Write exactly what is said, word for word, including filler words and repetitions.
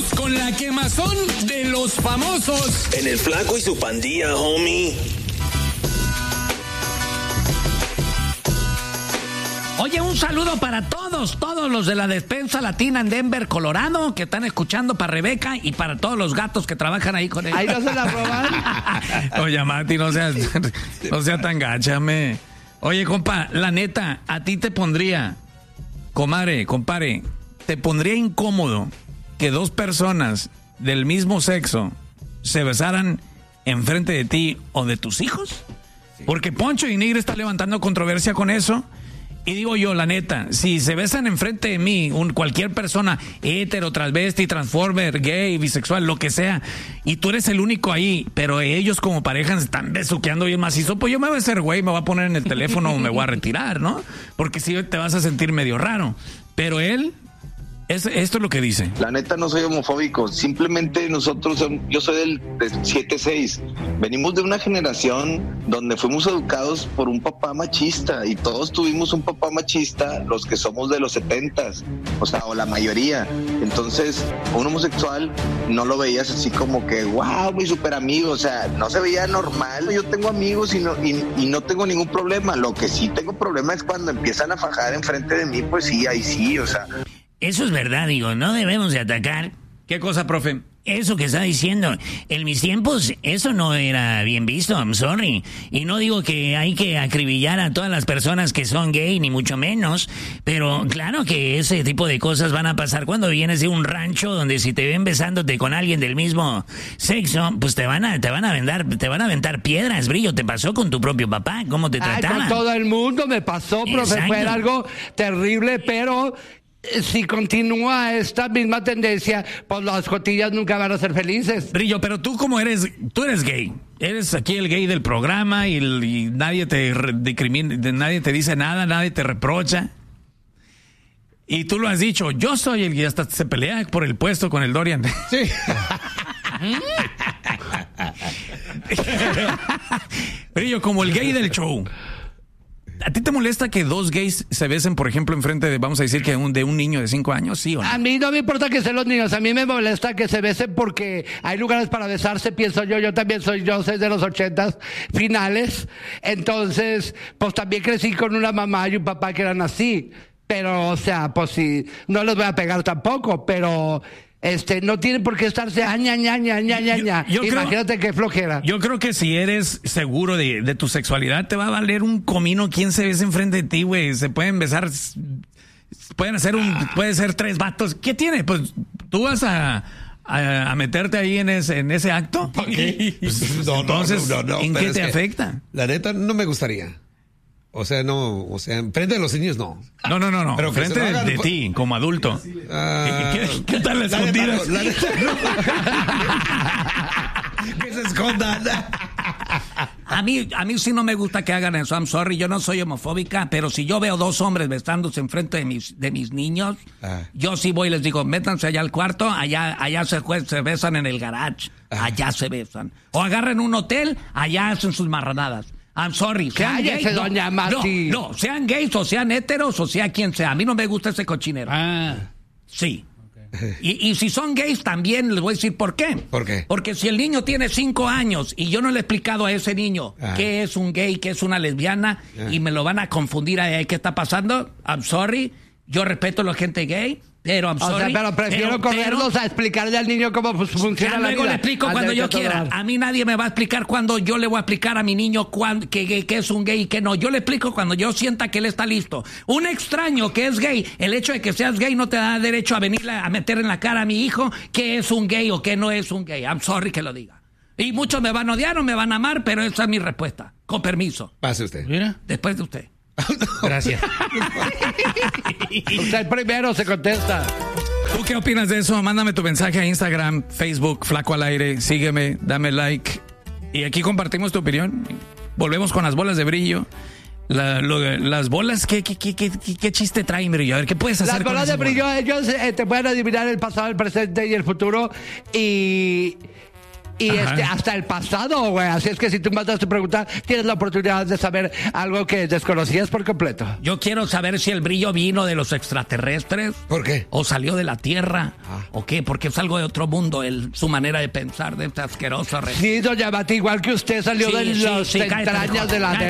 Regresamos con la quemazón de los famosos. En el Flaco y su pandilla, homie. Oye, un saludo para todos, todos los de la despensa latina en Denver, Colorado, que están escuchando, para Rebeca y para todos los gatos que trabajan ahí con ella. Ahí no se la roban. Oye, Mati, no seas, no seas tan gachame. Oye, compa, la neta, a ti te pondría, comadre, compare, te pondría incómodo que dos personas del mismo sexo se besaran enfrente de ti o de tus hijos. Porque Poncho y Nigre está levantando controversia con eso. Y digo yo, la neta, si se besan enfrente de mí, un, cualquier persona, hetero, transvesti, transformer, gay, bisexual, lo que sea, y tú eres el único ahí, pero ellos como pareja se están besuqueando bien macizo, pues yo me voy a hacer güey, me voy a poner en el teléfono o me voy a retirar, ¿no? Porque si te vas a sentir medio raro. Pero él... Es, esto es lo que dice. La neta no soy homofóbico, simplemente nosotros, yo soy del, del siete seis, venimos de una generación donde fuimos educados por un papá machista y todos tuvimos un papá machista, los que somos de los setentas, o sea, o la mayoría. Entonces, un homosexual no lo veías así como que, wow, mi super amigo, o sea, no se veía normal. Yo tengo amigos y no, y, y no tengo ningún problema, lo que sí tengo problema es cuando empiezan a fajar enfrente de mí, pues sí, ahí sí, o sea... Eso es verdad, digo, no debemos de atacar. ¿Qué cosa, profe? Eso que está diciendo. En mis tiempos, eso no era bien visto, I'm sorry. Y no digo que hay que acribillar a todas las personas que son gay, ni mucho menos. Pero claro que ese tipo de cosas van a pasar cuando vienes de un rancho donde si te ven besándote con alguien del mismo sexo, pues te van a, te van a aventar, te van a aventar piedras, Brillo. ¿Te pasó con tu propio papá? ¿Cómo te trataba? Ay, con todo el mundo me pasó, profe. Exacto. Fue algo terrible, pero... si continúa esta misma tendencia, pues las cotillas nunca van a ser felices. Brillo, pero tú como eres, tú eres gay. Eres aquí el gay del programa y, el, y nadie te discrimina, nadie te dice nada, nadie te reprocha. Y tú lo has dicho, yo soy el que hasta se pelea por el puesto con el Dorian. Sí. Brillo, como el gay del show. ¿A ti te molesta que dos gays se besen, por ejemplo, enfrente de, vamos a decir, que un, de un niño de cinco años, sí o no? A mí no me importa que sean los niños, a mí me molesta que se besen porque hay lugares para besarse, pienso yo, yo también soy, yo soy de los ochentas finales, entonces, pues también crecí con una mamá y un papá que eran así, pero, o sea, pues sí, no les voy a pegar tampoco, pero... Este, no tiene por qué estarse aña, ña, ña, ña, ña, ña. Yo, yo Imagínate creo, qué flojera. Yo creo que si eres seguro de, de tu sexualidad, te va a valer un comino quién se besa enfrente de ti, güey. Se pueden besar, pueden hacer un, puede ser tres vatos. ¿Qué tiene? Pues tú vas a, a, a meterte ahí en ese, en ese acto. Okay. Pues, no, entonces, no, no, no, ¿en qué te que, afecta? La neta, no me gustaría. O sea, no, o sea, enfrente de los niños no. No, no, no, no. Pero frente de, de ti, como adulto. Uh, ¿Qué, qué, ¿Qué tal las la escondidas? Neta, la neta, que se escondan. A mí, a mí sí no me gusta que hagan eso. I'm sorry, yo no soy homofóbica, pero si yo veo dos hombres besándose enfrente de mis, de mis niños, ah. yo sí voy y les digo, métanse allá al cuarto, allá, allá se, se besan en el garage, ah. allá se besan. O agarren un hotel, allá hacen sus marranadas. I'm sorry. Cállese, gays, doña no, Mati. No, no, sean gays o sean heteros o sea quien sea. A mí no me gusta ese cochinero. Ah. Sí. Okay. Y, y si son gays también les voy a decir por qué. ¿Por qué? Porque si el niño tiene cinco años y yo no le he explicado a ese niño ah. qué es un gay, qué es una lesbiana ah. y me lo van a confundir a qué está pasando, I'm sorry. Yo respeto a la gente gay. Pero, I'm sorry, o sea, pero prefiero pero, correrlos pero, a explicarle al niño cómo funciona la vida. Luego le explico cuando yo quiera. A mí nadie me va a explicar cuando yo le voy a explicar a mi niño cuando, que, que, que es un gay y que no. Yo le explico cuando yo sienta que él está listo. Un extraño que es gay, el hecho de que seas gay no te da derecho a venir a meter en la cara a mi hijo que es un gay o que no es un gay. I'm sorry que lo diga. Y muchos me van a odiar o me van a amar, pero esa es mi respuesta. Con permiso. Pase usted. Mira. Después de usted. Gracias. Usted primero se contesta. ¿Tú qué opinas de eso? Mándame tu mensaje a Instagram, Facebook, Flaco al Aire. Sígueme, dame like. Y aquí compartimos tu opinión. Volvemos con las bolas de brillo. La, lo, las bolas, ¿qué, qué, qué, qué, qué chiste traen, Brillo? A ver, ¿qué puedes hacer las con bolas de Brillo, bolas? Ellos eh, te pueden adivinar el pasado, el presente y el futuro. Y... y este, hasta el pasado, güey. Así es que si tú mandas tu pregunta, tienes la oportunidad de saber algo que desconocías por completo. Yo quiero saber si el brillo vino de los extraterrestres. ¿Por qué? O salió de la Tierra. Ah. ¿O qué? Porque es algo de otro mundo, el, su manera de pensar de esta asquerosa red. Sí, doña Mati, igual que usted salió Sí, de sí, las sí, cállate, entrañas de la cállate.